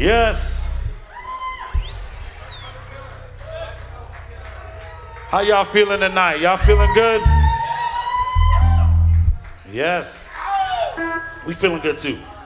Yes. How y'all feeling tonight? Y'all feeling good? Yes. We feeling good too.